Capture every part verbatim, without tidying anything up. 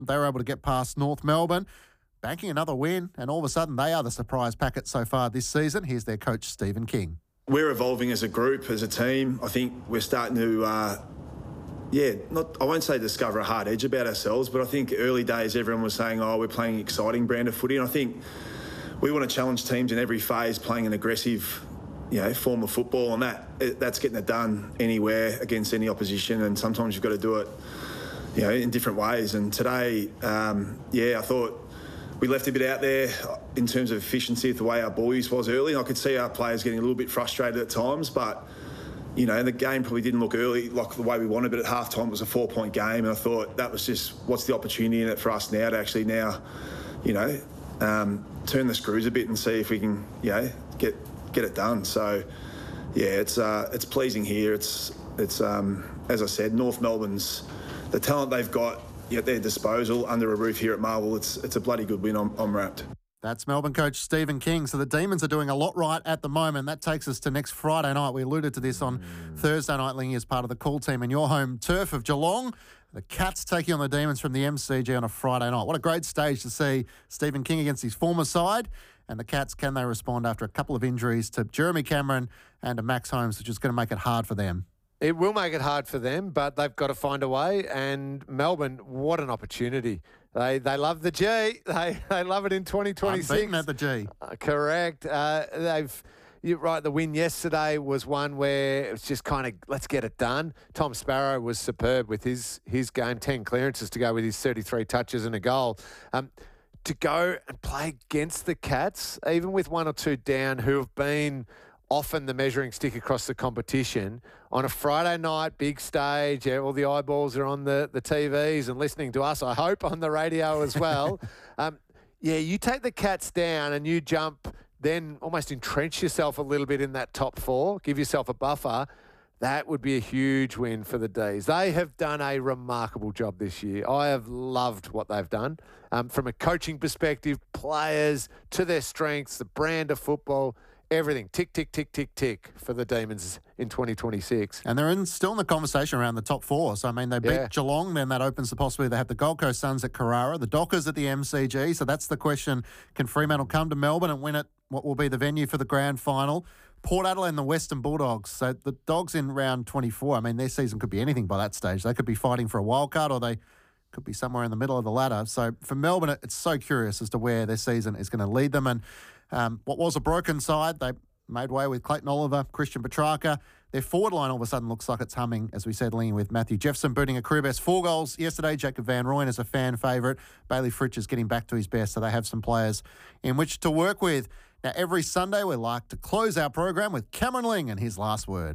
They were able to get past North Melbourne, banking another win, and all of a sudden they are the surprise packet so far this season. Here's their coach, Stephen King. We're evolving as a group, as a team. I think we're starting to, uh, yeah, not I won't say discover a hard edge about ourselves, but I think early days everyone was saying, oh, we're playing an exciting brand of footy. And I think we want to challenge teams in every phase, playing an aggressive, you know, form of football, and that that's getting it done anywhere against any opposition. And sometimes you've got to do it, you know, in different ways. And today, um, yeah, I thought we left a bit out there in terms of efficiency, the way our ball use was early. And I could see our players getting a little bit frustrated at times, but, you know, the game probably didn't look early like the way we wanted, but at half-time it was a four-point game, and I thought that was just, what's the opportunity in it for us now to actually now, you know, um, turn the screws a bit and see if we can, you know, get get it done. So, yeah, it's uh, it's pleasing here. It's, it's um, as I said, North Melbourne's, the talent they've got at their disposal under a roof here at Marvel, it's it's a bloody good win. I'm, I'm wrapped. That's Melbourne coach Stephen King. So the Demons are doing a lot right at the moment. That takes us to next Friday night. We alluded to this on mm. Thursday night, Lingy, as part of the call team in your home turf of Geelong. The Cats taking on the Demons from the M C G on a Friday night. What a great stage to see Stephen King against his former side. And the Cats, can they respond after a couple of injuries to Jeremy Cameron and to Max Holmes, which is going to make it hard for them? It will make it hard for them, but they've got to find a way. And Melbourne, what an opportunity. They they love the G. They they love it in twenty twenty-six. Unbeaten at the G. Uh, correct. Uh, they've... You're right, the win yesterday was one where it was just kind of, let's get it done. Tom Sparrow was superb with his his game, ten clearances to go with his thirty-three touches and a goal. Um, to go and play against the Cats, even with one or two down, who have been often the measuring stick across the competition, on a Friday night, big stage, yeah, all the eyeballs are on the, the T Vs and listening to us, I hope, on the radio as well. um, yeah, you take the Cats down and you jump, then almost entrench yourself a little bit in that top four, give yourself a buffer. That would be a huge win for the D's. They have done a remarkable job this year. I have loved what they've done. Um, from a coaching perspective, players to their strengths, the brand of football, everything. Tick, tick, tick, tick, tick for the Demons in twenty twenty-six. And they're in, still in the conversation around the top four. So, I mean, they beat Yeah. Geelong, then that opens the possibility they have the Gold Coast Suns at Carrara, the Dockers at the M C G. So that's the question. Can Fremantle come to Melbourne and win it? What will be the venue for the grand final? Port Adelaide and the Western Bulldogs. So the Dogs in round twenty-four, I mean, their season could be anything by that stage. They could be fighting for a wild card, or they could be somewhere in the middle of the ladder. So for Melbourne, it's so curious as to where their season is going to lead them. And um, what was a broken side, they made way with Clayton Oliver, Christian Petrarca. Their forward line all of a sudden looks like it's humming, as we said, leaning with Matthew Jefferson booting a career best four goals yesterday. Jacob Van Rooyen is a fan favourite. Bailey Fritsch is getting back to his best, so they have some players in which to work with. Now, every Sunday we like to close our program with Cameron Ling and his last word.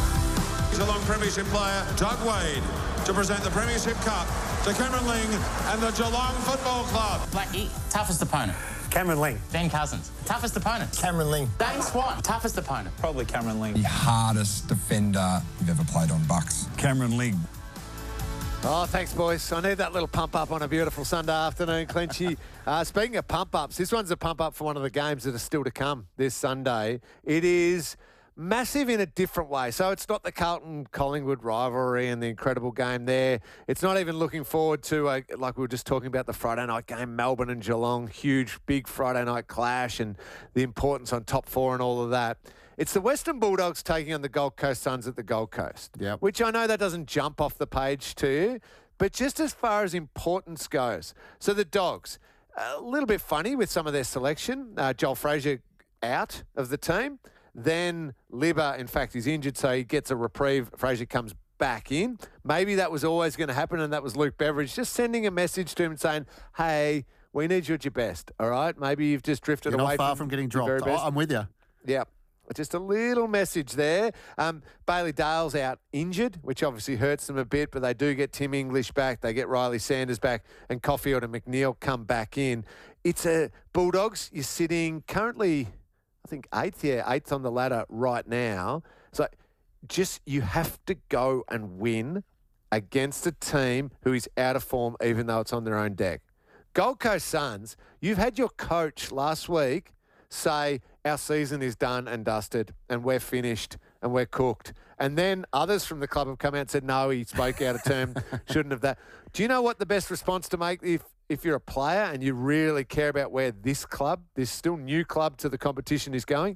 Geelong Premiership player Doug Wade to present the Premiership Cup to Cameron Ling and the Geelong Football Club. Blackie, toughest opponent. Cameron Ling. Ben Cousins, toughest opponent. Cameron Ling. Dane Swan, toughest opponent. Probably Cameron Ling. The hardest defender you've ever played on Bucks. Cameron Ling. Oh, thanks, boys. I need that little pump-up on a beautiful Sunday afternoon, Clinchy. uh, speaking of pump-ups, this one's a pump-up for one of the games that are still to come this Sunday. It is massive in a different way. So it's not the Carlton-Collingwood rivalry and the incredible game there. It's not even looking forward to, a, like we were just talking about, the Friday night game, Melbourne and Geelong, huge, big Friday night clash and the importance on top four and all of that. It's the Western Bulldogs taking on the Gold Coast Suns at the Gold Coast, Yep. which I know that doesn't jump off the page to you, but just as far as importance goes. So the Dogs, a little bit funny with some of their selection. Uh, Joel Frazier out of the team. Then Libba, in fact, is injured, so he gets a reprieve. Frazier comes back in. Maybe that was always going to happen, and that was Luke Beveridge just sending a message to him saying, hey, we need you at your best, all right? Maybe you've just drifted You're away not far from, from getting your very dropped. best. Oh, I'm with you. Yeah. Just a little message there. Um, Bailey Dale's out injured, which obviously hurts them a bit, but they do get Tim English back. They get Riley Sanders back, and Caulfield and McNeil come back in. It's a Bulldogs. You're sitting currently, I think, eighth, yeah, eighth on the ladder right now. So just you have to go and win against a team who is out of form, even though it's on their own deck. Gold Coast Suns, you've had your coach last week say our season is done and dusted and we're finished and we're cooked. And then others from the club have come out and said, no, he spoke out of term, shouldn't have that. Do you know what the best response to make if, if you're a player and you really care about where this club, this still new club to the competition is going?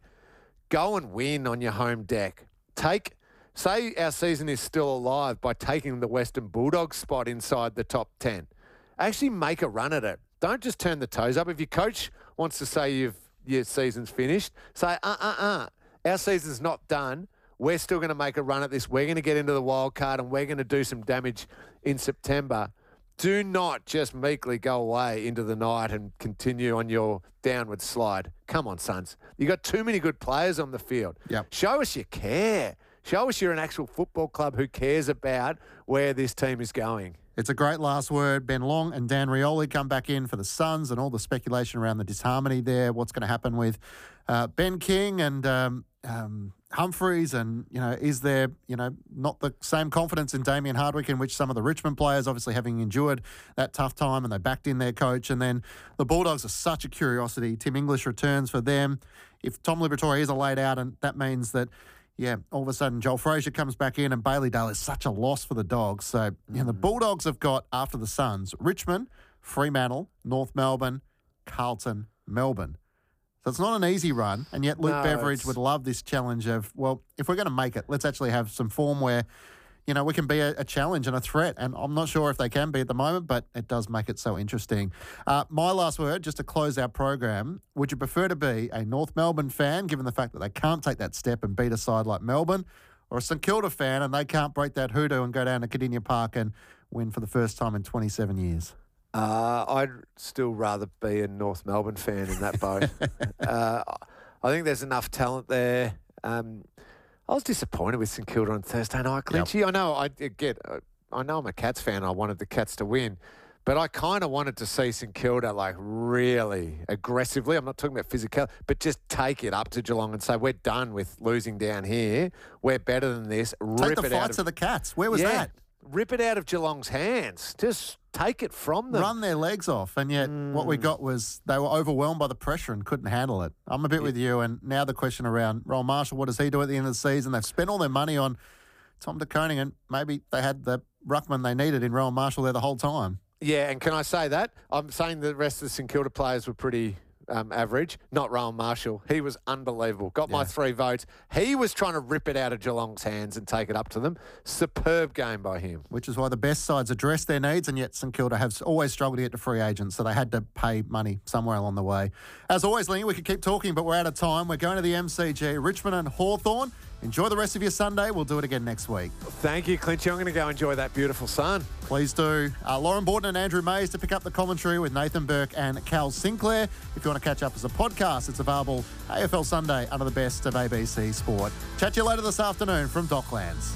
Go and win on your home deck. Take, say our season is still alive by taking the Western Bulldogs spot inside the top ten. Actually make a run at it. Don't just turn the toes up. If your coach wants to say you've your season's finished, say, uh-uh-uh, our season's not done. We're still going to make a run at this. We're going to get into the wild card and we're going to do some damage in September. Do not just meekly go away into the night and continue on your downward slide. Come on, Suns. You got too many good players on the field. Yep. Show us you care. Show us you're an actual football club who cares about where this team is going. It's a great last word. Ben Long and Dan Rioli come back in for the Suns and all the speculation around the disharmony there. What's going to happen with uh, Ben King and um, um, Humphreys, and, you know, is there, you know, not the same confidence in Damien Hardwick in which some of the Richmond players, obviously having endured that tough time, and they backed in their coach. And then the Bulldogs are such a curiosity. Tim English returns for them. If Tom Liberatore is a laid out, and that means that, yeah, all of a sudden Joel Frazier comes back in and Bailey Dale is such a loss for the Dogs. So, you know, the Bulldogs have got, after the Suns, Richmond, Fremantle, North Melbourne, Carlton, Melbourne. So it's not an easy run, and yet Luke No, Beveridge it's- would love this challenge of, well, if we're going to make it, let's actually have some form where, you know, we can be a, a challenge and a threat. And I'm not sure if they can be at the moment, but it does make it so interesting. Uh, my last word, just to close our program, would you prefer to be a North Melbourne fan, given the fact that they can't take that step and beat a side like Melbourne, or a St Kilda fan and they can't break that hoodoo and go down to Cardinia Park and win for the first time in twenty-seven years? Uh, I'd still rather be a North Melbourne fan in that boat. uh, I think there's enough talent there. Um, I was disappointed with St Kilda on Thursday night, Clinchy. Yep. I know I get. I know I'm a Cats fan. I wanted the Cats to win, but I kind of wanted to see St Kilda like really aggressively. I'm not talking about physical, but just take it up to Geelong and say we're done with losing down here. We're better than this. Take Rip the it fight out of, to the Cats. Where was yeah, that? Rip it out of Geelong's hands. Just take it from them. Run their legs off. And yet mm. what we got was they were overwhelmed by the pressure and couldn't handle it. I'm a bit yeah. with you. And now the question around Rowan Marshall, what does he do at the end of the season? They've spent all their money on Tom De Koning, and maybe they had the ruckman they needed in Rowan Marshall there the whole time. Yeah, and can I say that? I'm saying the rest of the St Kilda players were pretty um, average. Not Rowan Marshall. He was unbelievable. Got yeah. my three votes. He was trying to rip it out of Geelong's hands and take it up to them. Superb game by him. Which is why the best sides address their needs, and yet St Kilda have always struggled to get to free agents, so they had to pay money somewhere along the way. As always, Lingy, we could keep talking, but we're out of time. We're going to the M C G, Richmond and Hawthorn. Enjoy the rest of your Sunday. We'll do it again next week. Thank you, Clinchy. I'm going to go enjoy that beautiful sun. Please do. Uh, Lauren Borton and Andrew Mays to pick up the commentary with Nathan Burke and Cal Sinclair. If you want to catch up as a podcast, it's available A F L Sunday under the best of A B C Sport. Chat to you later this afternoon from Docklands.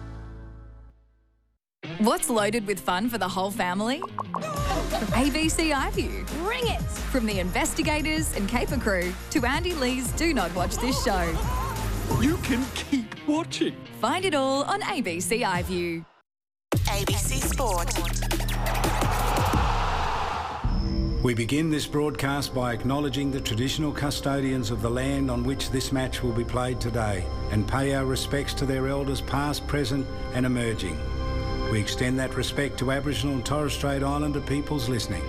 What's loaded with fun for the whole family? A B C iView. Bring it! From the investigators and Caper crew to Andy Lee's Do Not Watch This Show. You can keep watching. Find it all on A B C iView. A B C Sport. We begin this broadcast by acknowledging the traditional custodians of the land on which this match will be played today and pay our respects to their elders past, present and emerging. We extend that respect to Aboriginal and Torres Strait Islander peoples listening.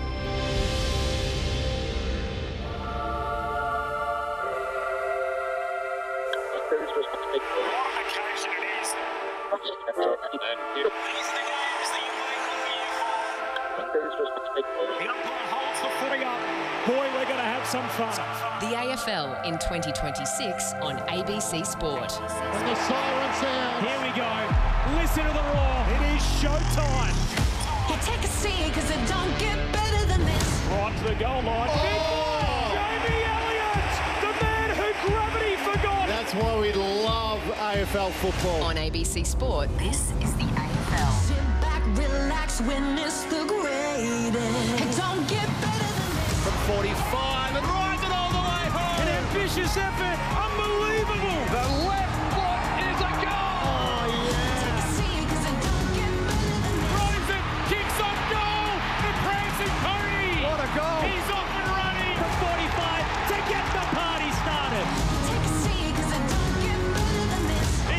The A F L in twenty twenty-six on A B C Sport. When the siren sound. Here we go. Listen to the roar. It is showtime. You take a seat because it don't get better than this. Right to the goal line. Oh. Jamie Elliott, the man who gravity forgot. That's why we love A F L football. On A B C Sport, this is the A F L. Sit back, relax, witness the greatest. It don't get better than this. From forty-five and rides it all the way home. An ambitious effort. Unbelievable. The left foot is a goal. Oh, yeah. Take a seat because it don't get better than this. Rosen kicks off goal. The prancing pony. What a goal. He's off and running from forty-five to get the party started. Take a seat because it don't get better than this.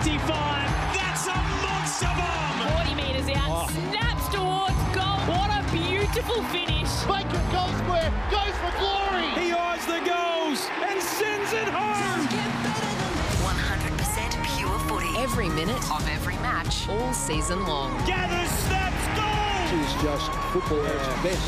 sixty-five. That's a monster bomb. forty metres out, oh. snaps towards goal. What a beautiful finish. Baker goes square, goes for glory. He eyes the goals and sends it home. one hundred percent pure footy. Every minute of every match, all season long. Gathers, snaps, goal. This is just football at its best.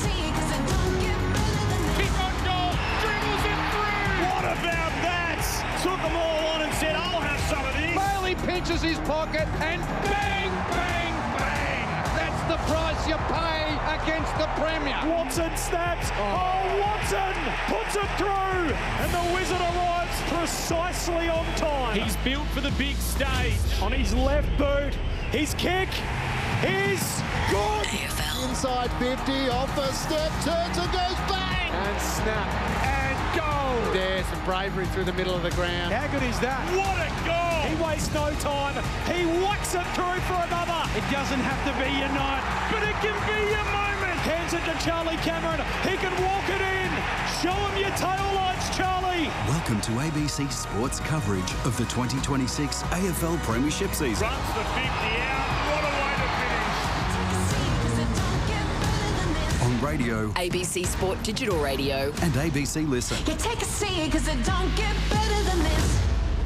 Kick on goal, dribbles it through. What about that? Took them all on and said, I'll have some of this. Bailey pinches his pocket and bang, bang, bang. That's the price you pay against the Premier. Watson snaps. Oh, oh Watson puts it through. And the Wizard arrives precisely on time. He's built for the big stage. On his left boot, his kick is good. A F L. Inside fifty, off a step, turns and goes bang. And snap. And goal. There's some bravery through the middle of the ground. How good is that? What a goal. He wastes no time. He whacks it through for another. It doesn't have to be your night, but it can be your moment. Hands it to Charlie Cameron. He can walk it in. Show him your tail lights, Charlie. Welcome to A B C Sports coverage of the twenty twenty-six A F L Premiership season. Runs the fifty out. What a way to finish. On radio, A B C Sport Digital Radio. and A B C Listen. You take a seat because it don't get better than this.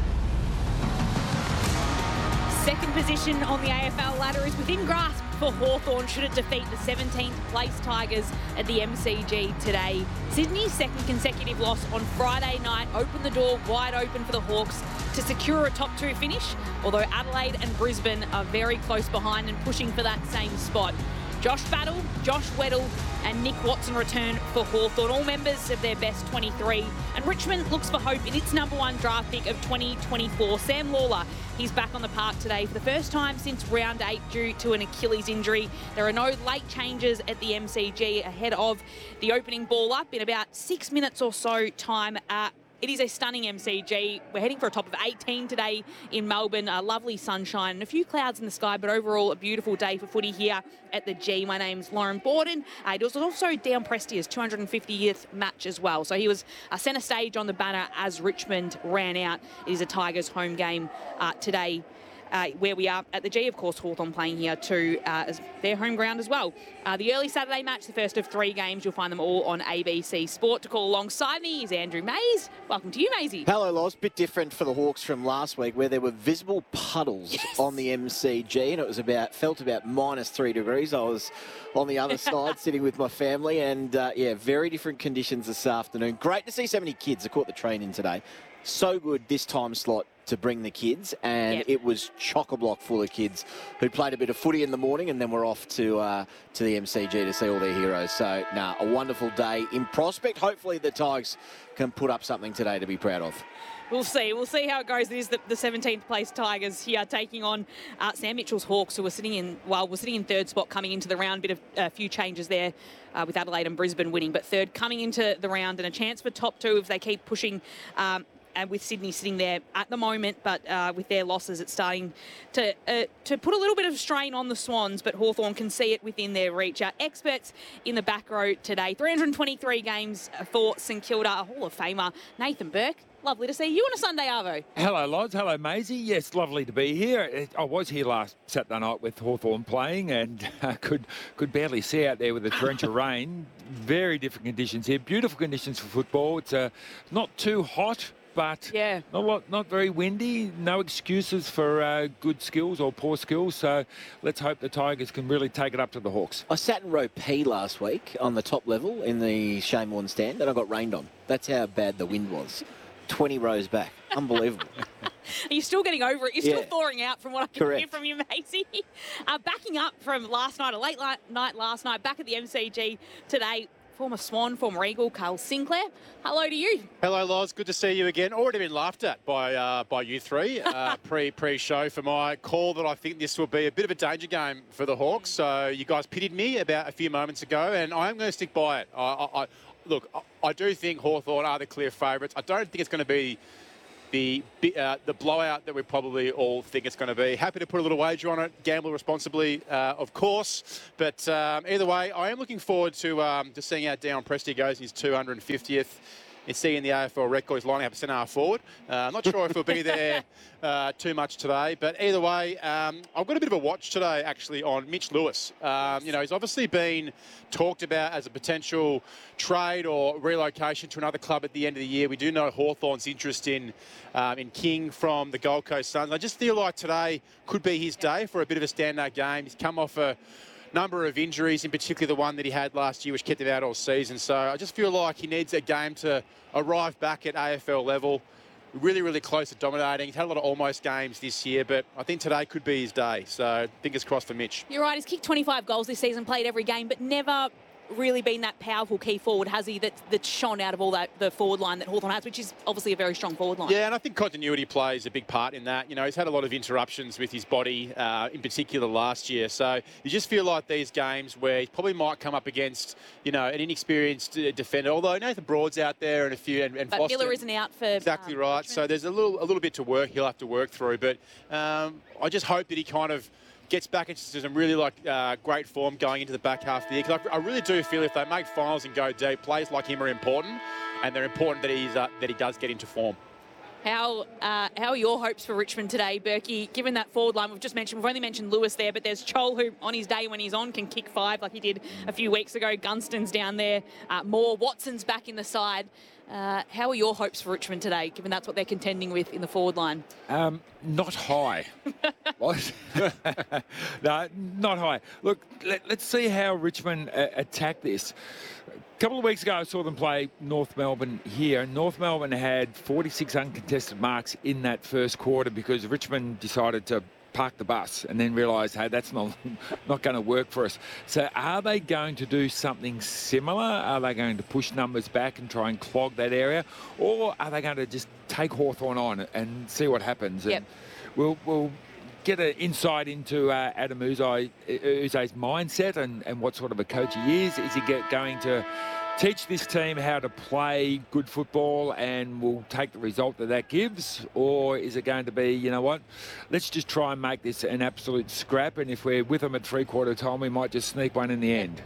Second position on the A F L ladder is within grasp for Hawthorn should it defeat the seventeenth place Tigers at the M C G today. Sydney's second consecutive loss on Friday night opened the door wide open for the Hawks to secure a top two finish, although Adelaide and Brisbane are very close behind and pushing for that same spot. Josh Battle, Josh Weddle and Nick Watson return for Hawthorn, all members of their best twenty-three. And Richmond looks for hope in its number one draft pick of twenty twenty-four, Sam Lawler. He's back on the park today for the first time since round eight due to an Achilles injury. There are no late changes at the M C G ahead of the opening ball up in about six minutes or so time at It is a stunning M C G. We're heading for a top of eighteen today in Melbourne. A lovely sunshine and a few clouds in the sky, but overall a beautiful day for footy here at the G. My name's Lauren Borden. Uh, it was also Dion Prestia's two hundred fiftieth match as well. So he was uh, centre stage on the banner as Richmond ran out. It is a Tigers home game uh, today. Uh, where we are at the G, of course, Hawthorn playing here too, uh, as their home ground as well. Uh, the early Saturday match, the first of three games, you'll find them all on A B C Sport. To call alongside me is Andrew Mays. Welcome to you, Maysy. Hello, Loz. Bit different for the Hawks from last week, where there were visible puddles yes. on the M C G, and it was about felt about minus three degrees. I was on the other side sitting with my family, and uh, yeah, very different conditions this afternoon. Great to see so many kids. I caught the train in today. So good this time slot to bring the kids, and yep. it was chock-a-block full of kids who played a bit of footy in the morning and then were off to uh, to the M C G to see all their heroes. So, nah, a wonderful day in prospect. Hopefully the Tigers can put up something today to be proud of. We'll see. We'll see how it goes. It is the, the seventeenth place Tigers here taking on uh, Sam Mitchell's Hawks, who were sitting in, well, we're sitting in third spot coming into the round. Bit of a uh, few changes there uh, with Adelaide and Brisbane winning, but third coming into the round and a chance for top two if they keep pushing. Um, And with Sydney sitting there at the moment, but uh, with their losses, it's starting to uh, to put a little bit of strain on the Swans, but Hawthorn can see it within their reach. Our experts in the back row today, three hundred twenty-three games for St Kilda, a Hall of Famer, Nathan Burke. Lovely to see you on a Sunday, Arvo. Hello, Loz. Hello, Maisie. Yes, lovely to be here. I was here last Saturday night with Hawthorn playing and uh, could could barely see out there with a torrential rain. Very different conditions here. Beautiful conditions for football. It's uh, not too hot, but yeah. not, lot, not very windy. No excuses for uh, good skills or poor skills. So let's hope the Tigers can really take it up to the Hawks. I sat in row P last week on the top level in the Shane Warne stand, and I got rained on. That's how bad the wind was. twenty rows back. Unbelievable. Are you still getting over it? You're still yeah. thawing out from what I can Correct. hear from you, Maisie. Uh, backing up from last night, a late night last night, back at the M C G today, former Swan, former Eagle, Carl Sinclair. Hello to you. Hello, Loz. Good to see you again. Already been laughed at by uh, by you three uh, pre pre show for my call that I think this will be a bit of a danger game for the Hawks. So you guys pitied me about a few moments ago, and I am going to stick by it. I, I, I look, I, I do think Hawthorn are the clear favourites. I don't think it's going to be the uh, the blowout that we probably all think it's going to be. Happy to put a little wager on it, gamble responsibly, uh, of course. But um, either way, I am looking forward to um, to seeing how Dion Prestia goes in his two hundred fiftieth. and seeing the A F L record, he's lining up a centre half forward. Uh, I'm not sure if he'll be there uh, too much today, but either way, um, I've got a bit of a watch today actually on Mitch Lewis. Um, you know, he's obviously been talked about as a potential trade or relocation to another club at the end of the year. We do know Hawthorn's interest in um, in King from the Gold Coast Suns. I just feel like today could be his day for a bit of a standout game. He's come off a number of injuries, in particular the one that he had last year, which kept him out all season. So I just feel like he needs a game to arrive back at A F L level. Really, really close to dominating. He's had a lot of almost games this year, but I think today could be his day. So fingers crossed for Mitch. You're right. He's kicked twenty-five goals this season, played every game, but never really been that powerful key forward, has he, that, that's shone out of all that the forward line that Hawthorn has, which is obviously a very strong forward line. Yeah, and I think continuity plays a big part in that. You know, he's had a lot of interruptions with his body, uh, in particular last year. So you just feel like these games where he probably might come up against, you know, an inexperienced uh, defender, although Nathan Broad's out there and a few, and, and but Foster. Miller isn't out for... Exactly um, right. Richmond. So there's a little, a little bit to work, he'll have to work through. But um, I just hope that he kind of gets back into some really like uh, great form going into the back half of the year. Because I, I really do feel if they make finals and go deep, players like him are important, and they're important that he's uh, that he does get into form. How uh, how are your hopes for Richmond today, Berkey? Given that forward line, we've just mentioned, we've only mentioned Lewis there, but there's Chol, who on his day when he's on can kick five like he did a few weeks ago. Gunston's down there, uh, Moore, Watson's back in the side. Uh, how are your hopes for Richmond today, given that's what they're contending with in the forward line? Um, not high. No, not high. Look, let, let's see how Richmond uh, attack this. A couple of weeks ago, I saw them play North Melbourne here. North Melbourne had forty-six uncontested marks in that first quarter because Richmond decided to park the bus and then realised, hey, that's not not going to work for us. So are they going to do something similar? Are they going to push numbers back and try and clog that area? Or are they going to just take Hawthorn on and see what happens? Yep. And we'll, we'll get an insight into uh, Adam Uze's mindset and, and what sort of a coach he is. Is he get, going to teach this team how to play good football and will take the result that that gives? Or is it going to be, you know what, let's just try and make this an absolute scrap, and if we're with them at three-quarter time, we might just sneak one in the end?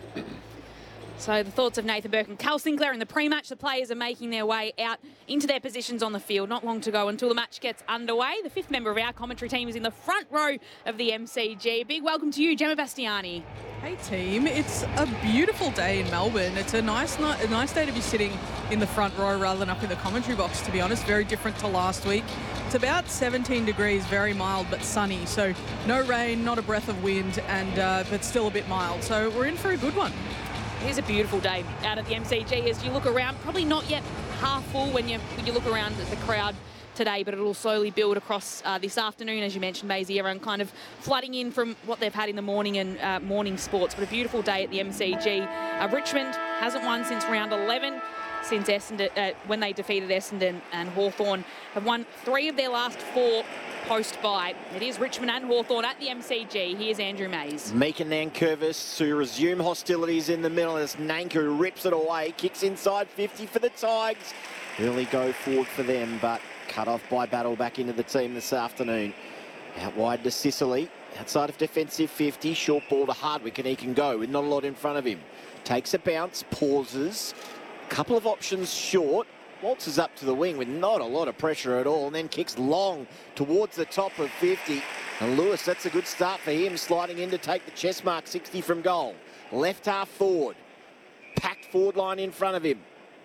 So the thoughts of Nathan Burke and Carl Sinclair in the pre-match. The players are making their way out into their positions on the field. Not long to go until the match gets underway. The fifth member of our commentary team is in the front row of the M C G. Big welcome to you, Gemma Bastiani. Hey team, it's a beautiful day in Melbourne. It's a nice, ni- a nice day to be sitting in the front row rather than up in the commentary box, to be honest. Very different to last week. It's about seventeen degrees, very mild but sunny. So no rain, not a breath of wind, and uh, but still a bit mild. So we're in for a good one. It is a beautiful day out at the M C G as you look around. Probably not yet half full when you when you look around at the crowd today, but it'll slowly build across uh, this afternoon. As you mentioned, Maisie, everyone kind of flooding in from what they've had in the morning and uh, morning sports. But a beautiful day at the M C G. Uh, Richmond hasn't won since round eleven, since Essendon, uh, when they defeated Essendon, and Hawthorn have won three of their last four post-bye. It is Richmond and Hawthorn at the M C G. Here's Andrew Mays. Mika Nankervis to resume hostilities in the middle as Nanku rips it away, kicks inside fifty for the Tigers. Early go forward for them, but cut off by Battle back into the team this afternoon. Out wide to Sicily, outside of defensive fifty, short ball to Hardwick, and he can go with not a lot in front of him. Takes a bounce, pauses, couple of options short, waltzes up to the wing with not a lot of pressure at all, and then kicks long towards the top of fifty. And Lewis, that's a good start for him, sliding in to take the chest mark, sixty from goal. Left half forward, packed forward line in front of him.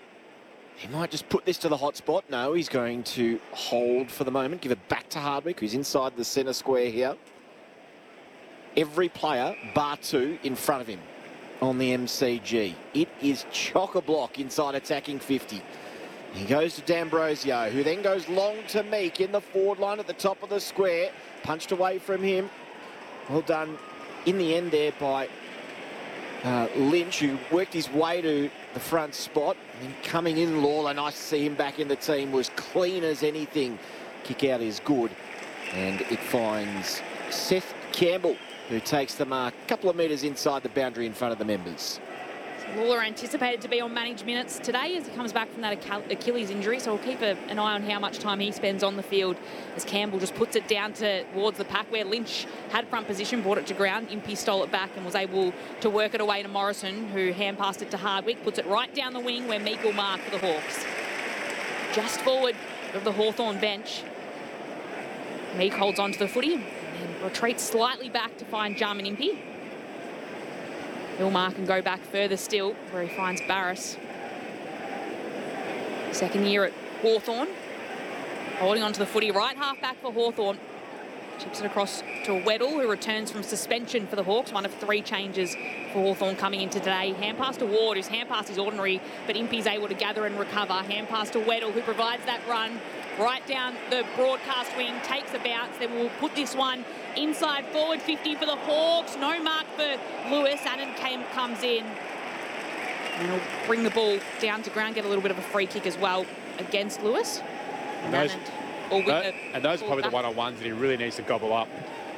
He might just put this to the hot spot. No, he's going to hold for the moment, give it back to Hardwick, who's inside the centre square here. Every player, bar two, in front of him on the M C G. It is chock-a-block inside attacking fifty. He goes to D'Ambrosio, who then goes long to Meek in the forward line at the top of the square. Punched away from him. Well done in the end there by uh, Lynch, who worked his way to the front spot. And coming in, Lawler, nice to see him back in the team, was clean as anything. Kick out is good. And it finds Seth Campbell, who takes the mark a couple of metres inside the boundary in front of the members. Lawler anticipated to be on managed minutes today as he comes back from that Achilles injury, so we'll keep a, an eye on how much time he spends on the field as Campbell just puts it down to, towards the pack where Lynch had front position, brought it to ground. Impey stole it back and was able to work it away to Morrison, who hand passed it to Hardwick, puts it right down the wing where Meek will mark for the Hawks. just forward of the Hawthorn bench. Meek holds on to the footy and retreats slightly back to find Jarman Impey. He'll mark and go back further still, where he finds Barras. Second year at Hawthorn. Holding on to the footy, right half back for Hawthorn. Chips it across to Weddle, who returns from suspension for the Hawks. One of three changes for Hawthorn coming into today. Hand pass to Ward, whose hand pass is ordinary, but Impey's able to gather and recover. Hand pass to Weddle, who provides that run right down the broadcast wing, takes a bounce. Then we'll put this one inside forward fifty for the Hawks. No mark for Lewis. Annan came, comes in. And he'll bring the ball down to ground, get a little bit of a free kick as well against Lewis. And those, Or that, and those are probably the one-on-ones that he really needs to gobble up.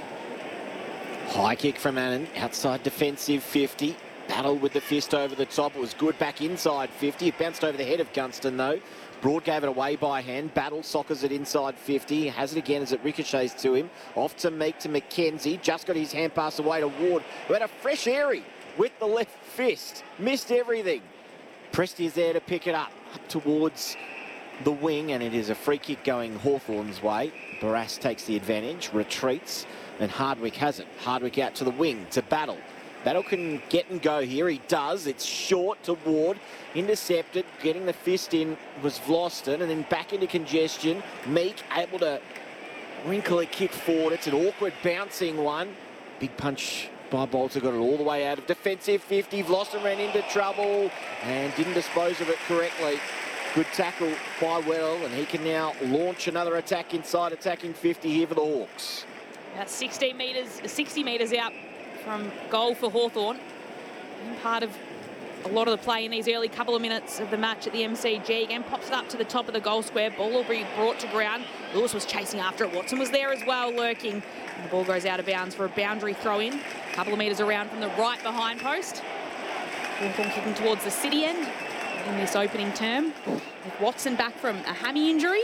High kick from Annan, outside defensive fifty. Battle with the fist over the top. It was good back inside fifty. It bounced over the head of Gunston, though. Broad gave it away by hand. Battle soccers it inside fifty. He has it again as it ricochets to him. Off to Meek to McKenzie. Just got his hand pass away to Ward, who had a fresh airy with the left fist. Missed everything. Presti is there to pick it up. Up towards the wing, and it is a free kick going Hawthorn's way. Barras takes the advantage, retreats, and Hardwick has it. Hardwick out to the wing to Battle. Battle can get and go here. He does. It's short to Ward. Intercepted. Getting the fist in was Vlosten, and then back into congestion. Meek able to wrinkle a kick forward. It's an awkward bouncing one. Big punch by Bolter. Got it all the way out of defensive fifty. Vlosten ran into trouble and didn't dispose of it correctly. Good tackle by Weddle, and he can now launch another attack inside attacking fifty here for the Hawks. About sixteen metres, sixty metres out from goal for Hawthorn. And part of a lot of the play in these early couple of minutes of the match at the M C G. Again, pops it up to the top of the goal square. Ball will be brought to ground. Lewis was chasing after it. Watson was there as well, lurking. And the ball goes out of bounds for a boundary throw-in. A couple of metres around from the right behind post. Hawthorn kicking towards the city end in this opening term, with Watson back from a hammy injury.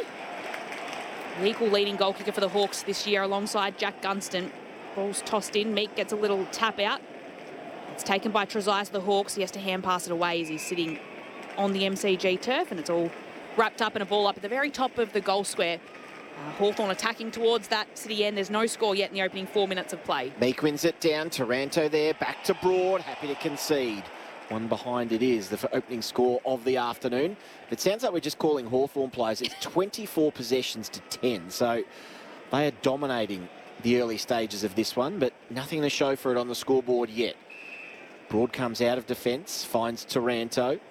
The equal leading goal kicker for the Hawks this year alongside Jack Gunston. Ball's tossed in. Meek gets a little tap out. It's taken by Trezise of the Hawks. He has to hand pass it away as he's sitting on the M C G turf, and it's all wrapped up in a ball up at the very top of the goal square. Uh, Hawthorn attacking towards that city end. There's no score yet in the opening four minutes of play. Meek wins it down. Taranto there, back to Broad, happy to concede. One behind it is the opening score of the afternoon. It sounds like we're just calling Hawthorn players. It's twenty-four possessions to ten, so they are dominating the early stages of this one, but nothing to show for it on the scoreboard yet. Broad comes out of defence, finds Taranto,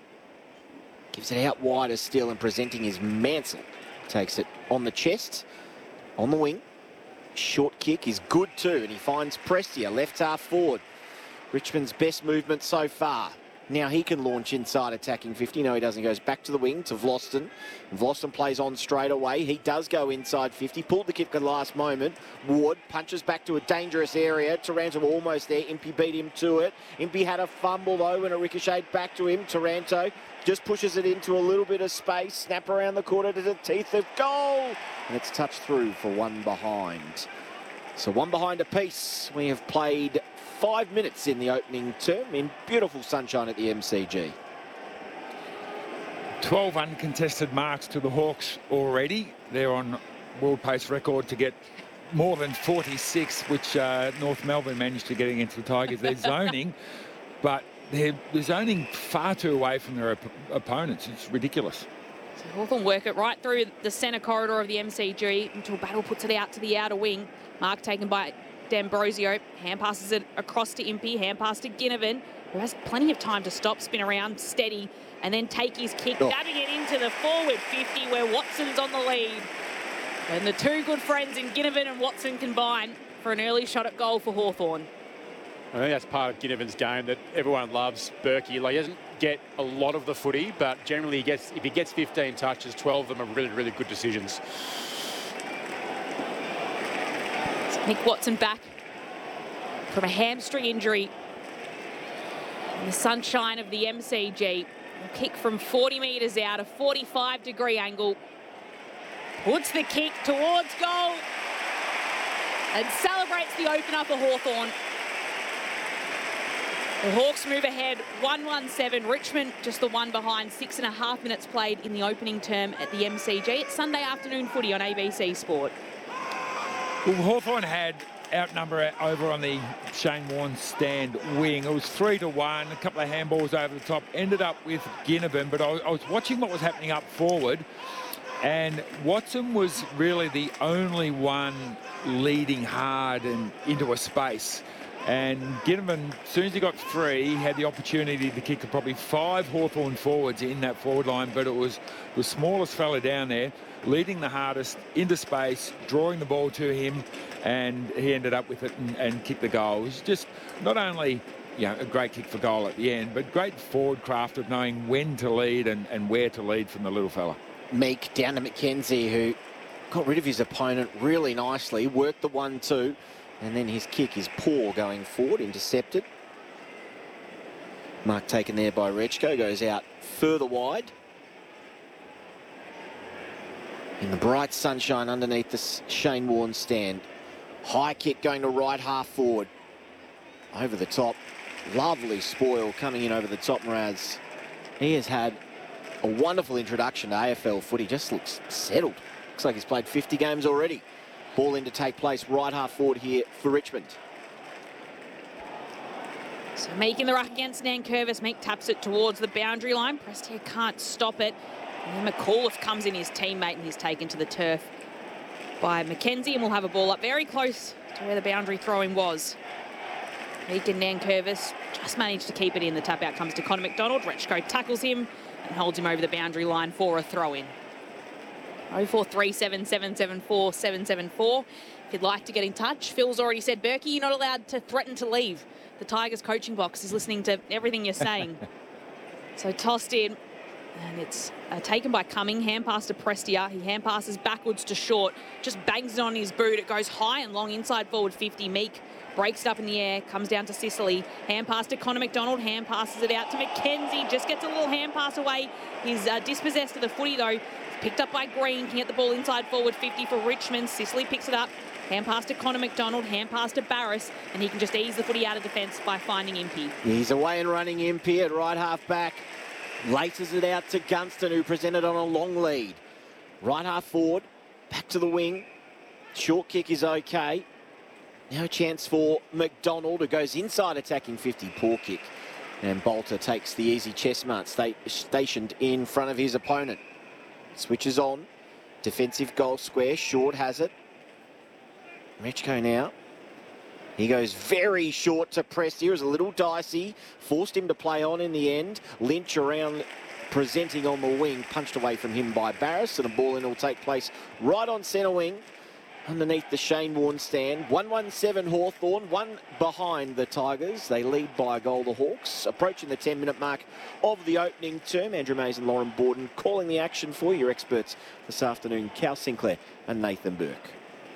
gives it out wider still, and presenting his Mansell. Takes it on the chest, on the wing. Short kick is good too, and he finds Prestia, left half forward. Richmond's best movement so far. Now he can launch inside attacking fifty. No, he doesn't. He goes back to the wing to Vlosten. Vlosten plays on straight away. He does go inside fifty. Pulled the kick at the last moment. Ward punches back to a dangerous area. Taranto almost there. Impey beat him to it. Impey had a fumble though and a ricochet back to him. Taranto just pushes it into a little bit of space. Snap around the corner to the teeth of goal. And it's touched through for one behind. So one behind apiece. We have played five minutes in the opening term in beautiful sunshine at the M C G. twelve uncontested marks to the Hawks already. They're on world pace record to get more than forty-six, which uh, North Melbourne managed to get against the Tigers. They're zoning, but they're zoning far too away from their op opponents. It's ridiculous. So Hawthorn work it right through the centre corridor of the M C G until Battle puts it out to the outer wing. Mark taken by D'Ambrosio, hand passes it across to Impey, hand pass to Ginnivan, who has plenty of time to stop, spin around, steady, and then take his kick, oh. dabbing it into the forward fifty where Watson's on the lead. And the two good friends in Ginnivan and Watson combine for an early shot at goal for Hawthorn. I think that's part of Ginnivan's game that everyone loves. Berkey, like, he doesn't get a lot of the footy, but generally he gets, if he gets fifteen touches, twelve of them are really, really good decisions. Nick Watson back from a hamstring injury in the sunshine of the M C G. A kick from forty metres out, a forty-five degree angle. Puts the kick towards goal and celebrates the opener for Hawthorn. The Hawks move ahead, one one seven. Richmond just the one behind, six and a half minutes played in the opening term at the M C G. It's Sunday afternoon footy on A B C Sport. Well, Hawthorn had outnumber over on the Shane Warne stand wing. It was three to one, a couple of handballs over the top, ended up with Ginnivan, but I was, I was watching what was happening up forward, and Watson was really the only one leading hard and into a space. And Ginnivan, as soon as he got three, had the opportunity to kick probably five Hawthorn forwards in that forward line, but it was the smallest fella down there, leading the hardest into space, drawing the ball to him, and he ended up with it and, and kicked the goal. It was just not only, you know, a great kick for goal at the end, but great forward craft of knowing when to lead and, and where to lead from the little fella. Meek down to McKenzie, who got rid of his opponent really nicely, worked the one two, and then his kick is poor going forward, intercepted. Mark taken there by Rechko, goes out further wide. In the bright sunshine underneath the Shane Warne stand. High kick going to right half forward. Over the top. Lovely spoil coming in over the top, Mraz. He has had a wonderful introduction to A F L footy. Just looks settled. Looks like he's played fifty games already. Ball in to take place right half forward here for Richmond. So Meek in the ruck against Nankervis. Meek taps it towards the boundary line. Prestia can't stop it. And then McAuliffe comes in, his teammate, and he's taken to the turf by McKenzie, and we'll have a ball up very close to where the boundary throwing was. Meek and Nankervis just managed to keep it in. The tap out comes to Connor McDonald. Rechko tackles him and holds him over the boundary line for a throw-in. oh four three seven, seven seven four, seven seven four. If you'd like to get in touch, Phil's already said, Berkey, you're not allowed to threaten to leave. The Tigers coaching box is listening to everything you're saying. So tossed in, and it's uh, taken by Cumming. Hand pass to Prestia. He hand passes backwards to Short. Just bangs it on his boot. It goes high and long inside forward fifty. Meek breaks it up in the air, comes down to Sicily. Hand pass to Connor McDonald. Hand passes it out to McKenzie. Just gets a little hand pass away. He's uh, dispossessed of the footy, though. Picked up by Green. Can get the ball inside forward fifty for Richmond. Sicily picks it up. Hand pass to Connor McDonald. Hand pass to Barris. And he can just ease the footy out of defence by finding Impey. He's away and running Impey at right half back. Laces it out to Gunston, who presented on a long lead. Right half forward. Back to the wing. Short kick is okay. Now a chance for McDonald, who goes inside attacking fifty. Poor kick. And Bolter takes the easy chest mark, sta stationed in front of his opponent. Switches on. Defensive goal square. Short has it. Rechko now. He goes very short to Prestia. It was a little dicey. Forced him to play on in the end. Lynch around, presenting on the wing. Punched away from him by Barris. And a ball in will take place right on centre wing. Underneath the Shane Warne stand. one one seven Hawthorn, one behind the Tigers. They lead by a goal, the Hawks. Approaching the ten minute mark of the opening term. Andrew Mays and Lauren Borden calling the action for your experts this afternoon. Cal Sinclair and Nathan Burke.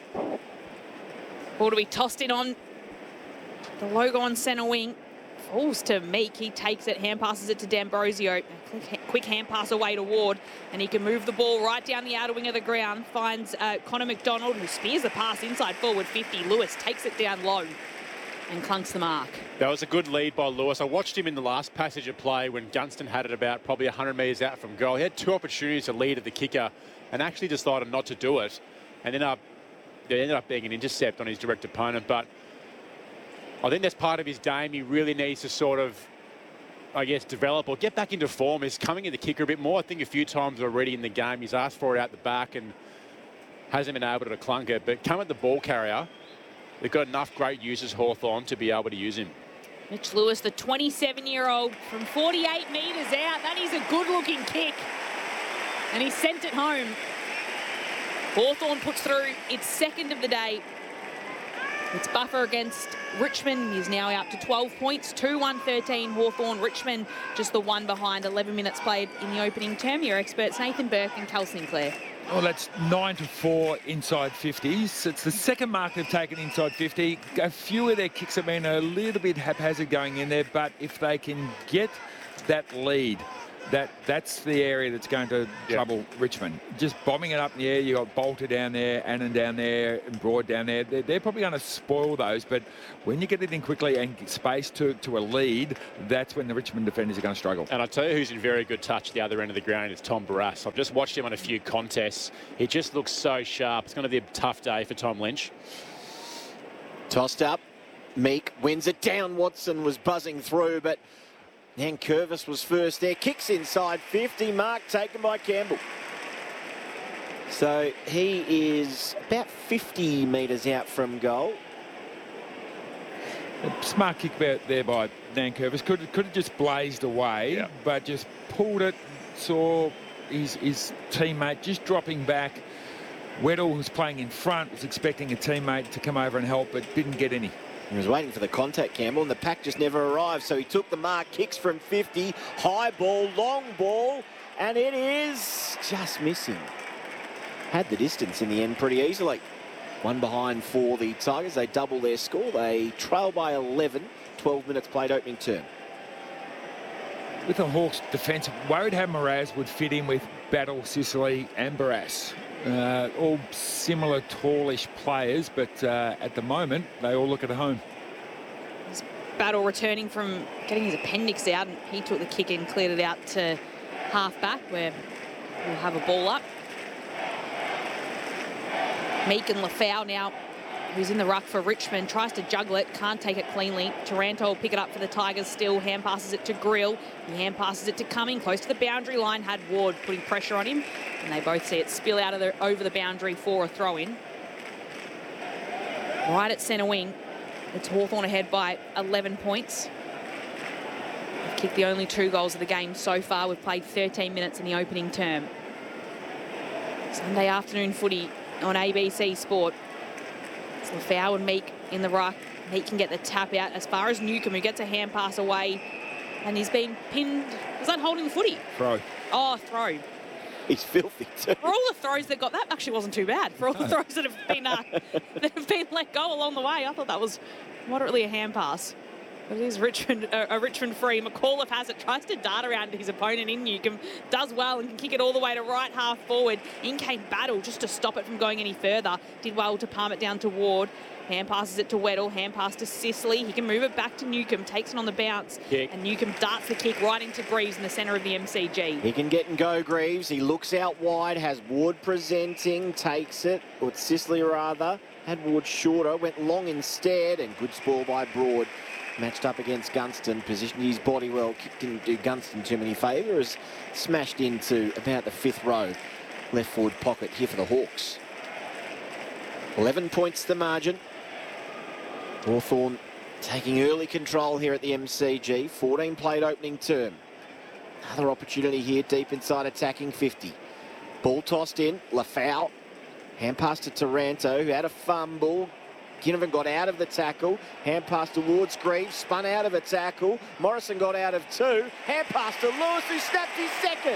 Ball to be tossed in on the logo on centre wing. Falls to Meek. He takes it, hand passes it to D'Ambrosio. Quick, quick hand pass away to Ward, and he can move the ball right down the outer wing of the ground. Finds uh, Connor McDonald, who spears the pass inside forward fifty. Lewis takes it down low and clunks the mark. That was a good lead by Lewis. I watched him in the last passage of play when Gunston had it about probably one hundred metres out from goal. He had two opportunities to lead at the kicker and actually decided not to do it. And then up, there ended up being an intercept on his direct opponent. But I think that's part of his game. He really needs to sort of, I guess, develop or get back into form. He's coming in the kicker a bit more. I think a few times already in the game he's asked for it out the back and hasn't been able to clunk it. But come at the ball carrier, they've got enough great users, Hawthorn, to be able to use him. Mitch Lewis, the twenty-seven-year-old, from forty-eight metres out. That is a good-looking kick. And he sent it home. Hawthorn puts through its second of the day. It's buffer against Richmond. He's now out to twelve points, two one thirteen Hawthorn. Richmond just the one behind, eleven minutes played in the opening term. Your experts Nathan Burke and Cal Sinclair. Well, that's nine to four inside fifties. It's the second mark they've taken inside fifty. A few of their kicks have been a little bit haphazard going in there, but if they can get that lead that that's the area that's going to Yeah. trouble Richmond. Just bombing it up in the air. You got Bolter down there, Annan down there, and Broad down there. They're, they're probably going to spoil those. But when you get it in quickly and get space to to a lead, that's when the Richmond defenders are going to struggle. And I tell you who's in very good touch at the other end of the ground is Tom Barrass. I've just watched him on a few contests. He just looks so sharp. It's going to be a tough day for Tom Lynch. Tossed up. Meek wins it down. Watson was buzzing through, but Nankervis was first there. Kicks inside fifty. Mark taken by Campbell. So he is about fifty metres out from goal. A smart kick out there by Nankervis. Could, could have just blazed away, Yeah. but just pulled it, saw his, his teammate just dropping back. Weddle, who's playing in front, was expecting a teammate to come over and help, but didn't get any. He was waiting for the contact, Campbell, and the pack just never arrived. So he took the mark, kicks from fifty, high ball, long ball, and it is just missing. Had the distance in the end pretty easily. One behind for the Tigers. They double their score. They trail by eleven. twelve minutes played opening term. With the Hawks' defence, worried how Mraz would fit in with Battle, Sicily and Barrass. Uh, all similar tallish players, but uh, at the moment, they all look at home. Battle returning from getting his appendix out, and he took the kick and cleared it out to half-back, where we'll have a ball up. Meek and Lafau now, who's in the ruck for Richmond, tries to juggle it, can't take it cleanly. Taranto will pick it up for the Tigers still, hand passes it to Grill. He hand passes it to Cumming, close to the boundary line, had Ward putting pressure on him, and they both see it spill out of the, over the boundary for a throw-in. Right at centre wing, it's Hawthorn ahead by eleven points. They've kicked the only two goals of the game so far. We've played thirteen minutes in the opening term. Sunday afternoon footy on A B C Sport. It's Lafau and Meek in the ruck. Meek can get the tap out as far as Newcombe, who gets a hand pass away, and he's been pinned. Was that holding the footy? Throw. Oh, throw. He's filthy too. For all the throws that got, that actually wasn't too bad. For all the throws that have been uh, that have been let go along the way, I thought that was moderately a hand pass. But it is Richmond, uh, a Richmond free. McAuliffe has it, tries to dart around his opponent in Newcombe, does well and can kick it all the way to right half forward. In came Battle just to stop it from going any further. Did well to palm it down to Ward. Hand passes it to Weddle, hand pass to Sicily. He can move it back to Newcombe, takes it on the bounce. Kick. And Newcombe darts the kick right into Greaves in the centre of the M C G. He can get and go, Greaves. He looks out wide, has Ward presenting, takes it, or it's Sicily rather. Had Ward shorter, went long instead, and good spoil by Broad. Matched up against Gunston, positioned his body well, didn't do Gunston too many favours. Smashed into about the fifth row left forward pocket here for the Hawks. eleven points the margin. Hawthorn taking early control here at the M C G. fourteen played opening term. Another opportunity here deep inside attacking fifty. Ball tossed in, Lafau. Hand pass to Taranto, who had a fumble. Ginnivan got out of the tackle. Hand pass towards Greaves, spun out of a tackle. Morrison got out of two. Hand pass to Lewis, who snapped his second.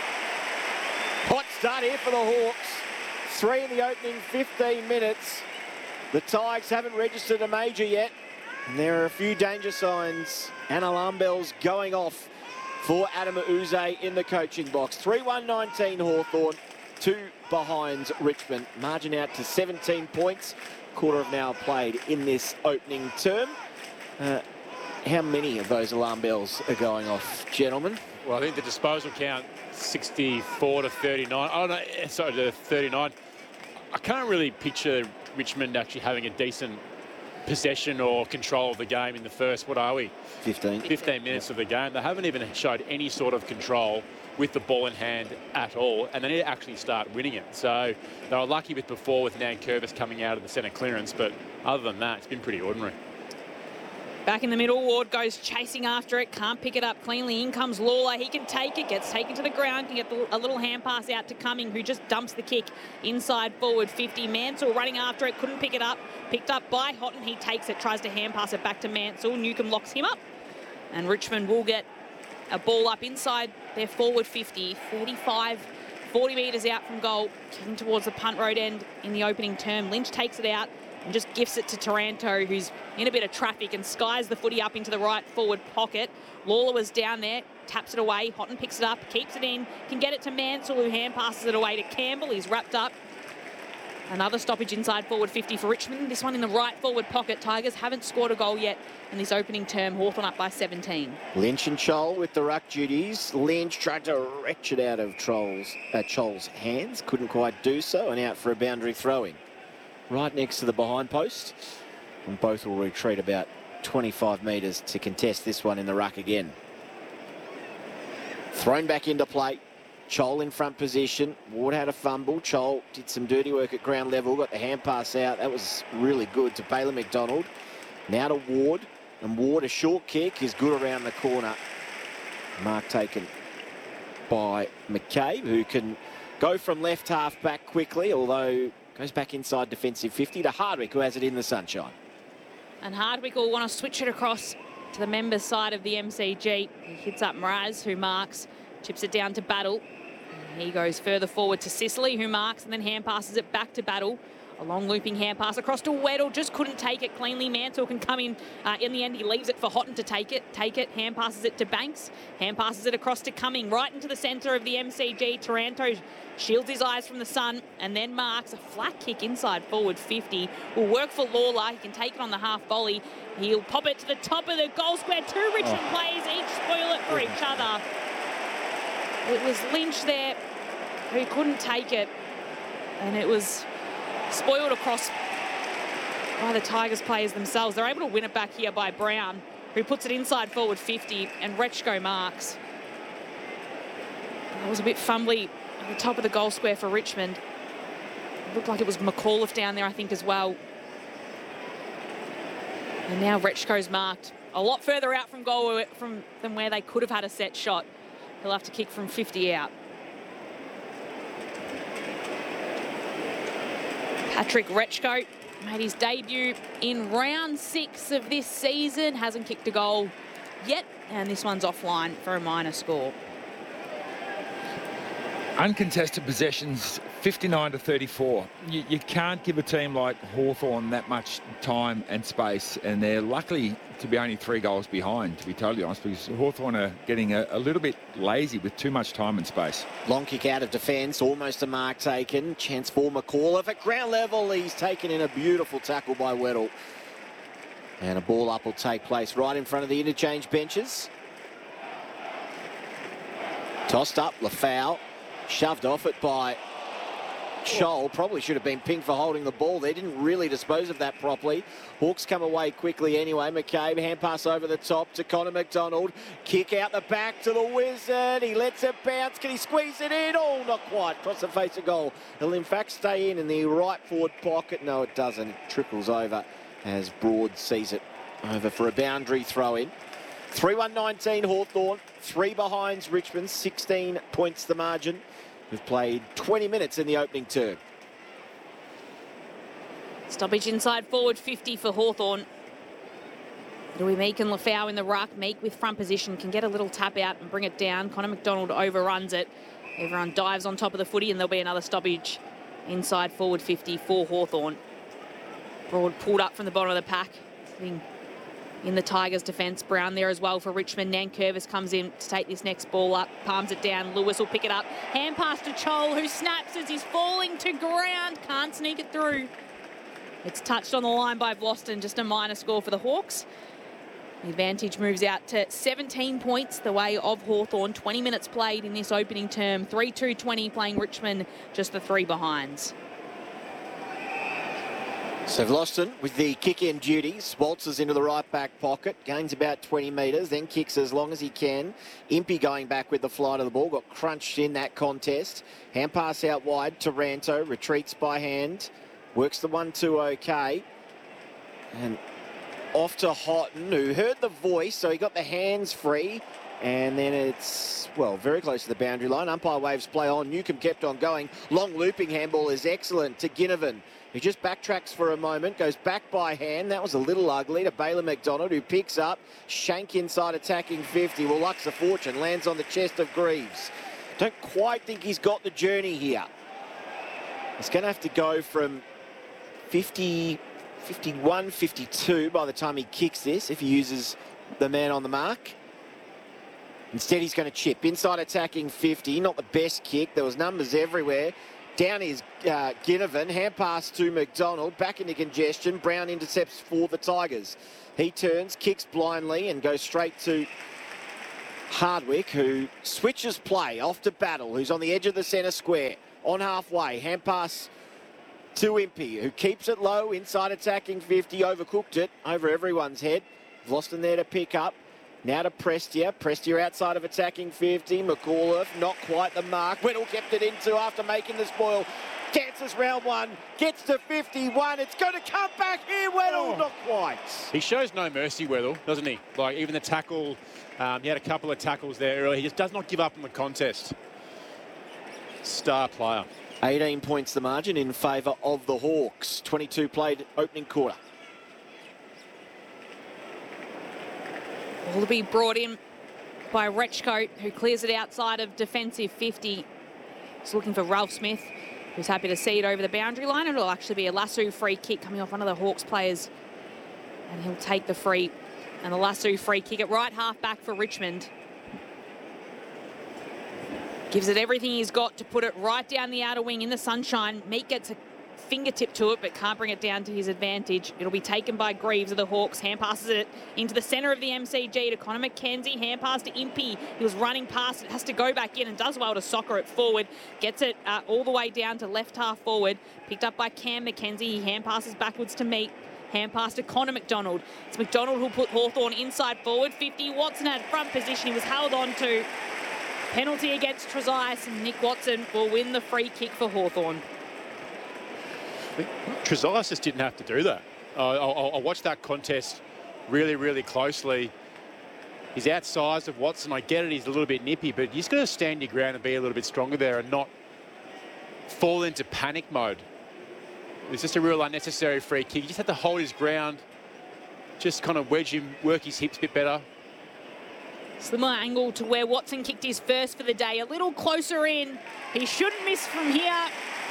Hot start here for the Hawks. Three in the opening fifteen minutes. The Tigers haven't registered a major yet. And there are a few danger signs and alarm bells going off for Adam Uze in the coaching box. three one nineteen Hawthorn, two behinds Richmond. Margin out to seventeen points. Quarter of an hour played in this opening term. Uh, how many of those alarm bells are going off, gentlemen? Well, I think the disposal count, sixty-four to thirty-nine. Oh, no, sorry, to thirty-nine. I can't really picture Richmond actually having a decent possession or control of the game in the first, what are we? fifteen. fifteen minutes of the game. They haven't even showed any sort of control with the ball in hand at all, and they need to actually start winning it. So they were lucky with before with Nankervis coming out of the centre clearance, but other than that, it's been pretty ordinary. Back in the middle, Ward goes chasing after it, can't pick it up cleanly. In comes Lawler, he can take it, gets taken to the ground, can get a little hand pass out to Cumming, who just dumps the kick inside forward fifty. Mansell running after it, couldn't pick it up, picked up by Houghton, he takes it, tries to hand pass it back to Mansell. Newcombe locks him up, and Richmond will get a ball up inside their forward fifty, thirty-five, forty metres out from goal, kicking towards the punt road end in the opening term. Lynch takes it out, and just gifts it to Taranto, who's in a bit of traffic, and skies the footy up into the right forward pocket. Lawler was down there, taps it away. Houghton picks it up, keeps it in, can get it to Mansell, who hand passes it away to Campbell. He's wrapped up. Another stoppage inside forward fifty for Richmond. This one in the right forward pocket. Tigers haven't scored a goal yet in this opening term. Hawthorn up by seventeen. Lynch and Chol with the ruck duties. Lynch tried to wrench it out of Trolls, uh, Chol's hands. Couldn't quite do so, and out for a boundary throw-in. Right next to the behind post. And both will retreat about twenty-five metres to contest this one in the ruck again. Thrown back into play. Chol in front position. Ward had a fumble. Chol did some dirty work at ground level. Got the hand pass out. That was really good to Baylor McDonald. Now to Ward. And Ward, a short kick, is good around the corner. Mark taken by McCabe, who can go from left half back quickly, although goes back inside defensive fifty to Hardwick, who has it in the sunshine. And Hardwick will want to switch it across to the members' side of the M C G. He hits up Mraz, who marks, chips it down to Battle. He goes further forward to Sicily, who marks, and then hand passes it back to Battle. A long looping hand pass across to Weddle, just couldn't take it cleanly. Mansell can come in. Uh, in the end, he leaves it for Houghton to take it. Take it, hand passes it to Banks. Hand passes it across to Cumming, right into the centre of the M C G. Taranto shields his eyes from the sun and then marks a flat kick inside forward fifty. Will work for Lawler. He can take it on the half volley. He'll pop it to the top of the goal square. Two Richmond oh. players, each spoil it for each other. It was Lynch there who couldn't take it, and it was spoiled across by the Tigers players themselves. They're able to win it back here by Brown, who puts it inside forward fifty, and Rechko marks. That was a bit fumbly at the top of the goal square for Richmond. It looked like it was McAuliffe down there, I think, as well. And now Rechko's marked a lot further out from goal from than where they could have had a set shot. He'll have to kick from fifty out. Patrick Rechko made his debut in round six of this season. Hasn't kicked a goal yet, and this one's offline for a minor score. Uncontested possessions, fifty-nine to thirty-four. You, you can't give a team like Hawthorn that much time and space, and they're lucky to be only three goals behind, to be totally honest, because Hawthorn are getting a, a little bit lazy with too much time and space. Long kick out of defence, almost a mark taken. Chance for McAuliffe at ground level. He's taken in a beautiful tackle by Weddle. And a ball up will take place right in front of the interchange benches. Tossed up, Lafau. Shoved off it by Chol. Probably should have been pinged for holding the ball. They didn't really dispose of that properly. Hawks come away quickly anyway. McCabe, hand pass over the top to Connor McDonald. Kick out the back to the Wizard. He lets it bounce. Can he squeeze it in? Oh, not quite. Across the face of goal. It'll in fact stay in in the right forward pocket. No, it doesn't. It trickles over as Broad sees it over for a boundary throw in. three one nineteen Hawthorn. Three behinds Richmond. sixteen points the margin. We've played twenty minutes in the opening term. Stoppage inside forward fifty for Hawthorn. It'll be Meek and Lafau in the ruck. Meek with front position can get a little tap out and bring it down. Connor McDonald overruns it. Everyone dives on top of the footy, and there'll be another stoppage inside forward fifty for Hawthorn. Broad pulled up from the bottom of the pack, sitting in the Tigers' defence. Brown there as well for Richmond. Nankervis comes in to take this next ball up, palms it down. Lewis will pick it up. Hand pass to Chol, who snaps as he's falling to ground. Can't sneak it through. It's touched on the line by Vlosten. Just a minor score for the Hawks. The advantage moves out to seventeen points the way of Hawthorn. twenty minutes played in this opening term. three two twenty playing Richmond, just the three behinds. So Vlosten with the kick-in duties, waltzes into the right back pocket, gains about twenty metres, then kicks as long as he can. Impey going back with the flight of the ball, got crunched in that contest. Hand pass out wide, Taranto retreats by hand, works the one two okay. And off to Houghton, who heard the voice, so he got the hands free. And then it's, well, very close to the boundary line. Umpire waves play on. Newcomb kept on going. Long looping handball is excellent to Ginnivan. He just backtracks for a moment, goes back by hand. That was a little ugly to Baylor McDonald, who picks up. Shank inside attacking fifty. Well, luck's a fortune. Lands on the chest of Greaves. Don't quite think he's got the journey here. He's going to have to go from fifty fifty-one fifty-two by the time he kicks this, if he uses the man on the mark. Instead, he's going to chip. Inside attacking fifty, not the best kick. There was numbers everywhere. Down is uh, Ginnivan, hand pass to McDonald, back into congestion. Brown intercepts for the Tigers. He turns, kicks blindly and goes straight to Hardwick, who switches play off to Battle, who's on the edge of the centre square. On halfway, hand pass to Impey, who keeps it low, inside attacking fifty, overcooked it over everyone's head. Vlosten there to pick up. Now to Prestia. Prestia outside of attacking fifty. McAuliffe, not quite the mark. Whittle kept it into after making the spoil. Dances round one, gets to fifty-one. It's going to come back here, Weddle. Oh. Not quite. He shows no mercy, Weddle, doesn't he? Like, even the tackle, um, he had a couple of tackles there earlier. He just does not give up in the contest. Star player. eighteen points the margin in favour of the Hawks. twenty-two played opening quarter. Will be brought in by Rechko, who clears it outside of defensive fifty. He's looking for Ralph Smith, who's happy to see it over the boundary line. It'll actually be a lasso free kick coming off one of the Hawks players. And he'll take the free and the lasso free kick at right half back for Richmond. Gives it everything he's got to put it right down the outer wing in the sunshine. Meek gets a fingertip to it, but can't bring it down to his advantage. It'll be taken by Greaves of the Hawks. Hand passes it into the centre of the M C G to Connor McKenzie. Hand pass to Impey. He was running past it, has to go back in and does well to soccer it forward. Gets it uh, all the way down to left half forward. Picked up by Cam McKenzie. He hand passes backwards to Meek. Hand pass to Connor McDonald. It's McDonald who'll put Hawthorn inside forward. fifty. Watson had front position. He was held on to. Penalty against Trezise, and Nick Watson will win the free kick for Hawthorn. Trezise just didn't have to do that. Uh, I, I watched that contest really, really closely. He's outsized of Watson. I get it, he's a little bit nippy, but he's got to stand your ground and be a little bit stronger there and not fall into panic mode. It's just a real unnecessary free kick. He just had to hold his ground, just kind of wedge him, work his hips a bit better. Slimmer angle to where Watson kicked his first for the day. A little closer in. He shouldn't miss from here.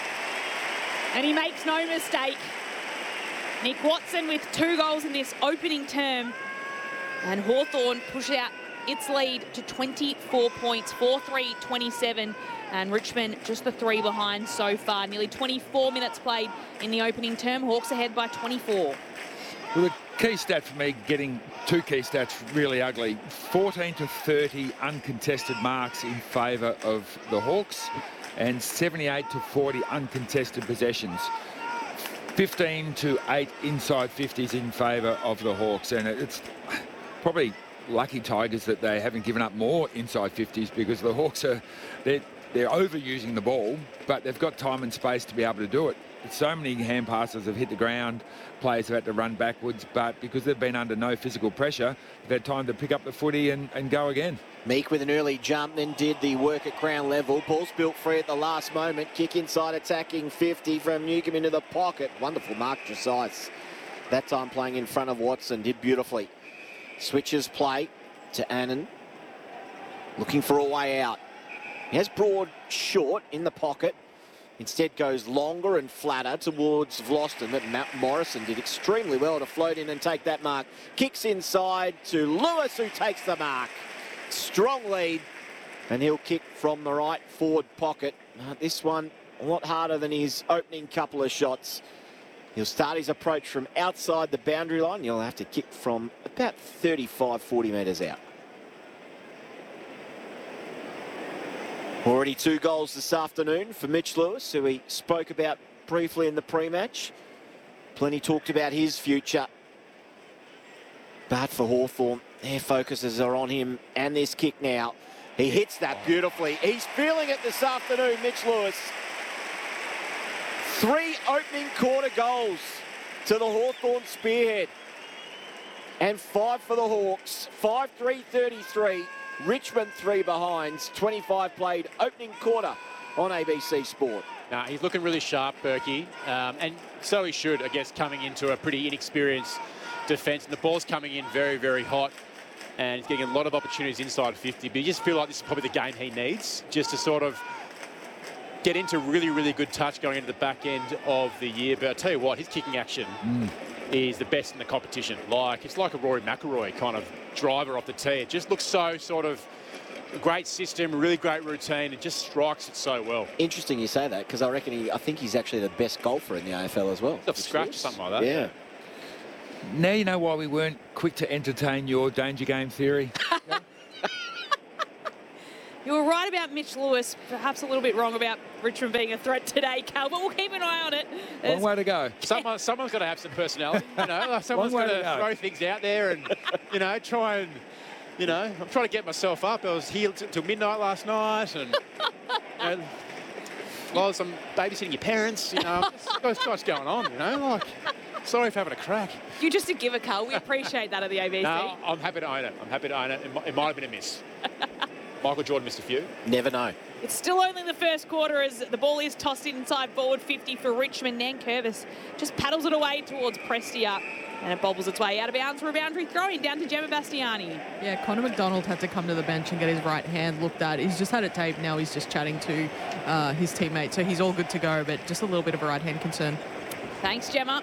And he makes no mistake. Nick Watson with two goals in this opening term. And Hawthorn push out its lead to twenty-four points, four three twenty-seven. And Richmond just the three behind so far. Nearly twenty-four minutes played in the opening term. Hawks ahead by twenty-four. Well, the key stat for me, getting two key stats really ugly. fourteen to thirty uncontested marks in favour of the Hawks and seventy-eight to forty uncontested possessions. fifteen to eight inside fifties in favour of the Hawks. And it's probably lucky Tigers that they haven't given up more inside fifties, because the Hawks are, they're, they're overusing the ball, but they've got time and space to be able to do it. So many hand passes have hit the ground, players have had to run backwards, but because they've been under no physical pressure, they've had time to pick up the footy and, and go again. Meek with an early jump, then did the work at ground level. Ball's built free at the last moment. Kick inside attacking fifty from Newcomb into the pocket. Wonderful mark, Trezise. That time playing in front of Watson, did beautifully. Switches play to Annan. Looking for a way out. He has Broad short in the pocket. Instead goes longer and flatter towards Vlosten, but Matt Morrison did extremely well to float in and take that mark. Kicks inside to Lewis, who takes the mark. Strong lead, and he'll kick from the right forward pocket. Uh, this one a lot harder than his opening couple of shots. He'll start his approach from outside the boundary line. He'll have to kick from about thirty-five, forty metres out. Already two goals this afternoon for Mitch Lewis, who we spoke about briefly in the pre-match. Plenty talked about his future. But for Hawthorn, their focuses are on him and this kick now. He hits that beautifully. He's feeling it this afternoon, Mitch Lewis. Three opening quarter goals to the Hawthorn spearhead. And five for the Hawks. five three thirty-three. Richmond three behinds, twenty-five played opening quarter on A B C Sport. Nah, he's looking really sharp, Berkey, um, and so he should, I guess, coming into a pretty inexperienced defence. And the ball's coming in very, very hot, and he's getting a lot of opportunities inside fifty. But you just feel like this is probably the game he needs, just to sort of get into really, really good touch going into the back end of the year. But I tell you what, his kicking action, mm. is the best in the competition. Like, it's like a Rory McIlroy kind of driver off the tee. It just looks so sort of a great system, really great routine. It just strikes it so well. Interesting you say that, because I reckon he, I think he's actually the best golfer in the A F L as well. Off scratch or something like that. Yeah. Now you know why we weren't quick to entertain your danger game theory. You were right about Mitch Lewis, perhaps a little bit wrong about Richmond being a threat today, Cal, but we'll keep an eye on it. Long way to go. Someone, someone's got to have some personality, you know. Like someone's got to, to throw things out there and, you know, try and, you know, I'm trying to get myself up. I was here till midnight last night and, you know, whilst I'm babysitting your parents, you know, what's, what's going on, you know, like, sorry for having a crack. You're just a giver, Cal. We appreciate that at the A B C. No, I'm happy to own it. I'm happy to own it. It might, it might have been a miss. Michael Jordan missed a few. Never know. It's still only the first quarter as the ball is tossed inside forward fifty for Richmond. Nankervis just paddles it away towards Prestia and it bobbles its way out of bounds for a boundary throw-in down to Gemma Bastiani. Yeah, Connor McDonald had to come to the bench and get his right hand looked at. He's just had it taped. Now he's just chatting to uh, his teammate, so he's all good to go, but just a little bit of a right hand concern. Thanks, Gemma.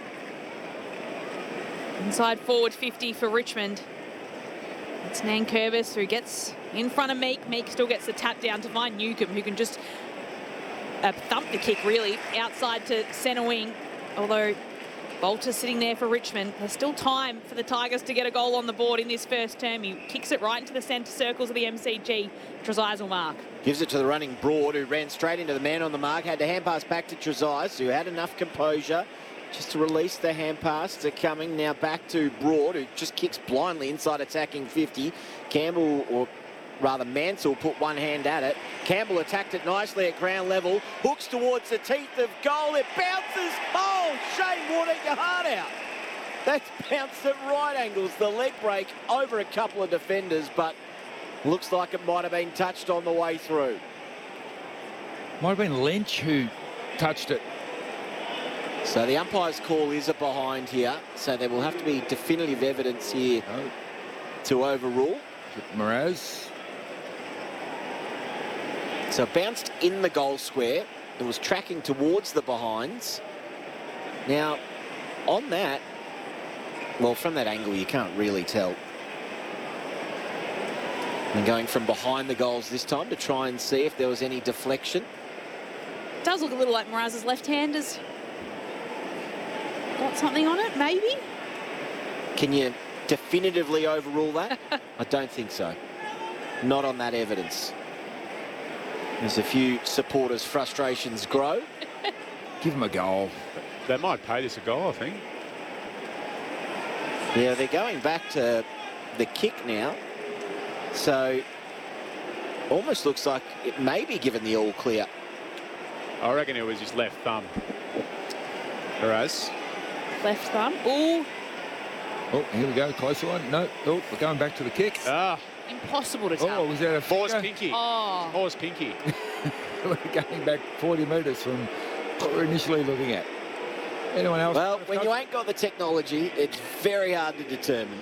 Inside forward fifty for Richmond. It's Nankervis who gets in front of Meek. Meek still gets the tap down to find Newcomb, who can just uh, thump the kick, really, outside to centre wing. Although Bolter's sitting there for Richmond. There's still time for the Tigers to get a goal on the board in this first term. He kicks it right into the centre circles of the M C G. Trezise will mark. Gives it to the running Broad, who ran straight into the man on the mark. Had to hand pass back to Trezise, who had enough composure just to release the hand pass to Cumming. Now back to Broad, who just kicks blindly inside attacking fifty. Campbell, or rather Mansell, put one hand at it. Campbell attacked it nicely at ground level. Hooks towards the teeth of goal. It bounces. Oh, Shane Ward, eat your heart out. That's bounced at right angles. The leg break over a couple of defenders, but looks like it might have been touched on the way through. Might have been Lynch who touched it. So the umpire's call is a behind here. So there will have to be definitive evidence here oh. to overrule. Mraz. So it bounced in the goal square. It was tracking towards the behinds. Now, on that, well, from that angle, you can't really tell. And going from behind the goals this time to try and see if there was any deflection. It does look a little like Mraz's left-handers. Got something on it, maybe? Can you definitively overrule that? I don't think so. Not on that evidence. There's a few supporters' frustrations grow. Give them a goal. They might pay this a goal, I think. Yeah, they're going back to the kick now. So, almost looks like it may be given the all clear. I reckon it was his left thumb. Whereas... Left thumb. Ooh. Oh, here we go. Closer one. No. Oh, we're going back to the kick. Ah. Impossible to tell. Oh, was that a Force pinky? Oh. Force pinky. We're going back forty metres from what we were initially looking at. Anyone else? Well, when you ain't got the technology, it's very hard to determine.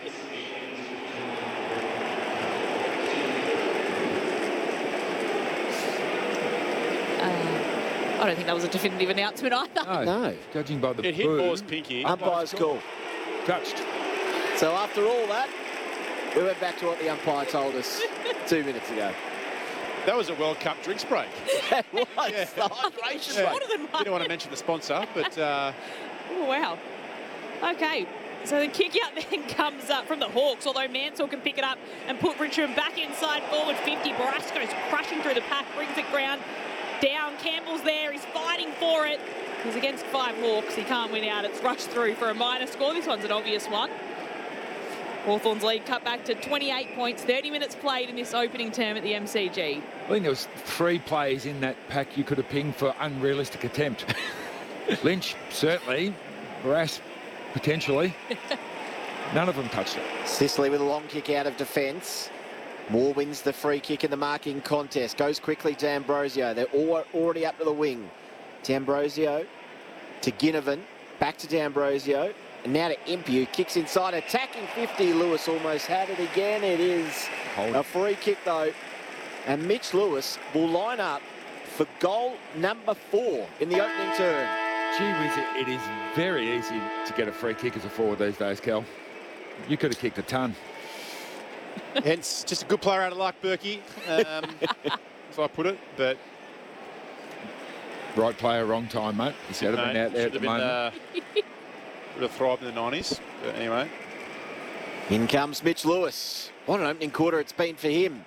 I don't think that was a definitive announcement either. No. No. Judging by the It hit Moore's pinky. Umpire's call. Touched. So after all that, we went back to what the umpire told us two minutes ago. That was a World Cup drinks break. That was Yeah. the hydration Yeah. break. Didn't want to mention the sponsor, but... Uh, Oh, wow. Okay. So the kick out then comes up from the Hawks, although Mansell can pick it up and put Richmond back inside forward fifty. Barasco's crushing through the pack, brings it ground down. Campbell's there. He's fighting for it. He's against five Hawks. He can't win out. It's rushed through for a minor score. This one's an obvious one. Hawthorn's lead cut back to twenty-eight points. thirty minutes played in this opening term at the M C G. I think there was three plays in that pack you could have pinged for unrealistic attempt. Lynch, certainly. Barras, potentially. None of them touched it. Sicily with a long kick out of defence. Moore wins the free kick in the marking contest. Goes quickly to Ambrosio. They're all already up to the wing. To Ambrosio. To Ginnivan. Back to D'Ambrosio. And now to Impey, who kicks inside. Attacking fifty. Lewis almost had it again. It is Hold. a free kick, though. And Mitch Lewis will line up for goal number four in the opening term. Gee whiz, it, it is very easy to get a free kick as a forward these days, Cal. You could have kicked a ton. Hence, just a good player out of luck, Berkey, um, as I put it. But right player, wrong time, mate. You should have been out there at the been, moment. Uh, would have thrived in the nineties. But anyway. In comes Mitch Lewis. What an opening quarter it's been for him.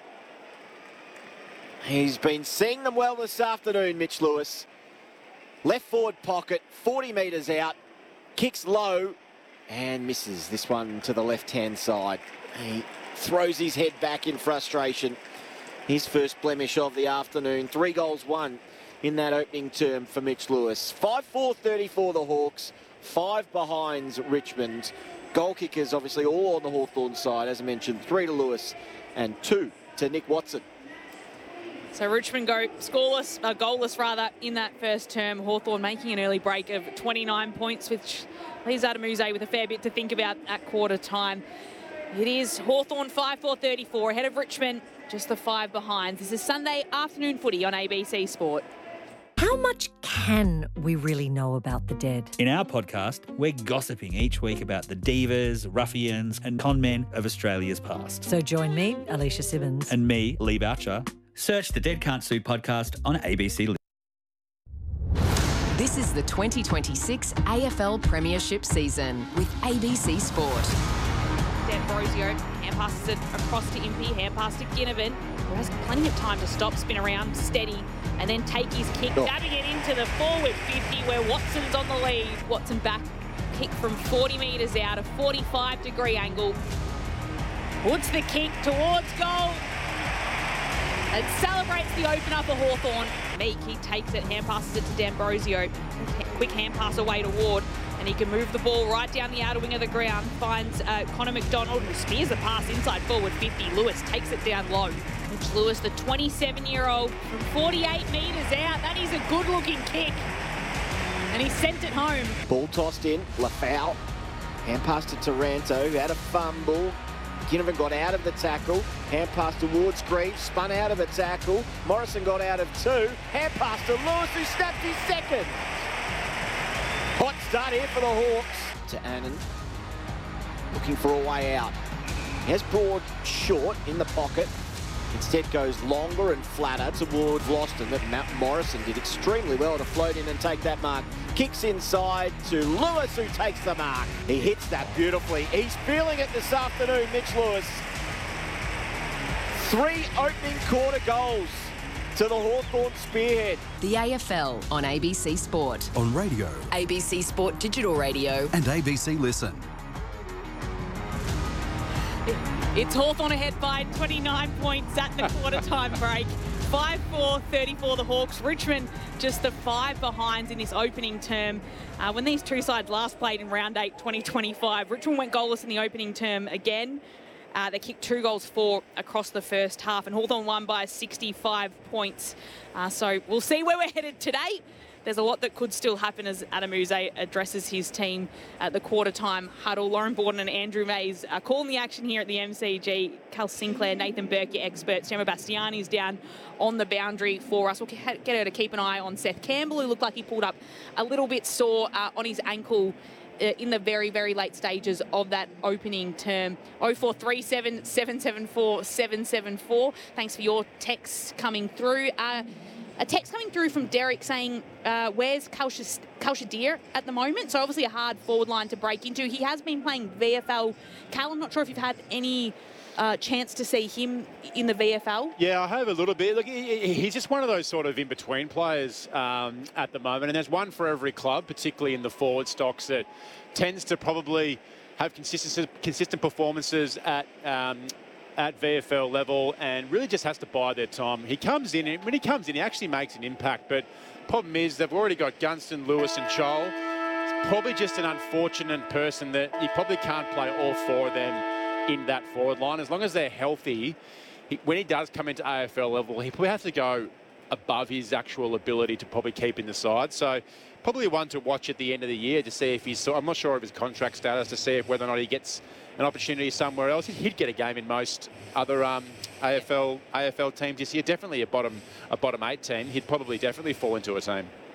He's been seeing them well this afternoon, Mitch Lewis. Left forward pocket, forty metres out, kicks low and misses this one to the left-hand side. He throws his head back in frustration. His first blemish of the afternoon. Three goals, one in that opening term for Mitch Lewis. five four thirty-four the Hawks, five behinds Richmond. Goal kickers obviously all on the Hawthorn side, as I mentioned, three to Lewis and two to Nick Watson. So Richmond go scoreless, uh, goalless rather, in that first term. Hawthorn making an early break of twenty-nine points, which leaves Adamuse with a fair bit to think about at quarter time. It is Hawthorn five four thirty-four ahead of Richmond, just the five behind. This is Sunday afternoon footy on A B C Sport. How much can we really know about the dead? In our podcast, we're gossiping each week about the divas, ruffians and con men of Australia's past. So join me, Alicia Simmons. And me, Lee Boucher. Search the Dead Can't Sue podcast on A B C. This is the twenty twenty-six A F L Premiership season with A B C Sport. D'Ambrosio hand passes it across to Impey, hand pass to Ginnivan, who has plenty of time to stop, spin around, steady, and then take his kick, oh. dabbing it into the forward fifty where Watson's on the lead. Watson back, kick from forty metres out, a forty-five degree angle. Puts the kick towards goal. And celebrates the opener for Hawthorn. Meek, he takes it, hand passes it to D'Ambrosio. Quick hand pass away to Ward. And he can move the ball right down the outer wing of the ground. Finds uh, Connor McDonald, who spears the pass inside forward fifty. Lewis takes it down low. Mitch Lewis, the twenty-seven-year-old, from forty-eight metres out. That is a good-looking kick. And he sent it home. Ball tossed in, Lafau. Hand pass to Taranto, who had a fumble. Ginnivan got out of the tackle. Hand pass to Ward Screech, spun out of a tackle. Morrison got out of two. Hand pass to Lewis, who snapped his second. Hot start here for the Hawks. To Annan, looking for a way out. He has Broad short in the pocket. Instead goes longer and flatter towards Loston, but Matt Morrison did extremely well to float in and take that mark. Kicks inside to Lewis, who takes the mark. He hits that beautifully. He's feeling it this afternoon, Mitch Lewis. Three opening quarter goals to the Hawthorn spearhead. The A F L on A B C Sport. On radio. A B C Sport Digital Radio. And A B C Listen. It's Hawthorn ahead by twenty-nine points at the quarter-time break. five four thirty-four the Hawks. Richmond just the five behinds in this opening term. Uh, when these two sides last played in round eight twenty twenty-five, Richmond went goalless in the opening term again. Uh, they kicked two goals for across the first half, and Hawthorn won by sixty-five points. Uh, so we'll see where we're headed today. There's a lot that could still happen as Adamuse addresses his team at the quarter-time huddle. Lauren Borden and Andrew Mays are calling the action here at the M C G. Cal Sinclair, Nathan Burke, your experts. Gemma Bastiani's down on the boundary for us. We'll get her to keep an eye on Seth Campbell, who looked like he pulled up a little bit sore uh, on his ankle uh, in the very, very late stages of that opening term. oh four three seven, seven seven four, seven seven four. Thanks for your texts coming through. Uh, A text coming through from Derek saying, uh, where's Kalshadir at the moment? So obviously a hard forward line to break into. He has been playing V F L. Cal, I'm not sure if you've had any uh, chance to see him in the V F L. Yeah, I have a little bit. Look, he, he's just one of those sort of in-between players um, at the moment. And there's one for every club, particularly in the forward stocks, that tends to probably have consistent, consistent performances at um, at V F L level and really just has to bide their time. He comes in, and when he comes in, he actually makes an impact. But problem is, they've already got Gunston, Lewis and Chol. It's probably just an unfortunate person that he probably can't play all four of them in that forward line. As long as they're healthy, he, when he does come into A F L level, he probably has to go above his actual ability to probably keep in the side. So probably one to watch at the end of the year to see if he's, I'm not sure of his contract status, to see if whether or not he gets an opportunity somewhere else. He'd get a game in most other um, A F L A F L teams this year. Definitely a bottom a bottom eight team. He'd probably definitely fall into a team.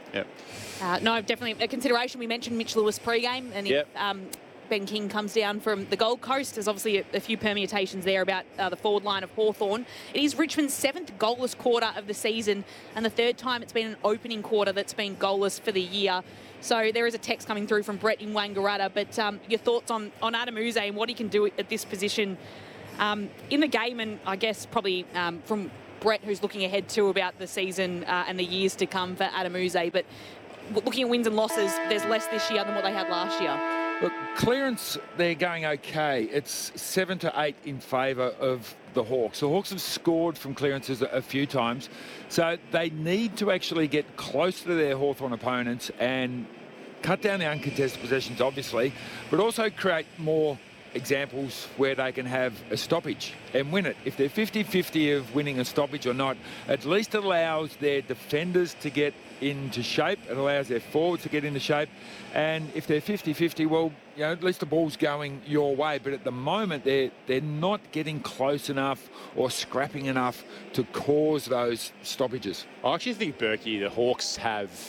Yep. Uh, no, definitely a consideration. We mentioned Mitch Lewis pre-game, and Yep. if um, Ben King comes down from the Gold Coast, there's obviously a, a few permutations there about uh, the forward line of Hawthorn. It is Richmond's seventh goalless quarter of the season, and the third time it's been an opening quarter that's been goalless for the year. So there is a text coming through from Brett in Wangaratta, but um, your thoughts on, on Adam Uze and what he can do at this position um, in the game, and I guess probably um, from Brett, who's looking ahead too about the season uh, and the years to come for Adam Uze. But looking at wins and losses, there's less this year than what they had last year. Look, clearance, they're going okay. It's seven to eight in favour of the Hawks. The Hawks have scored from clearances a, a few times, so they need to actually get close to their Hawthorn opponents and cut down the uncontested possessions, obviously, but also create more examples where they can have a stoppage and win it. If they're fifty fifty of winning a stoppage or not, at least it allows their defenders to get into shape. It allows their forwards to get into shape. And if they're fifty fifty, well, you know, at least the ball's going your way. But at the moment, they're, they're not getting close enough or scrapping enough to cause those stoppages. I actually think, Berkey, the Hawks have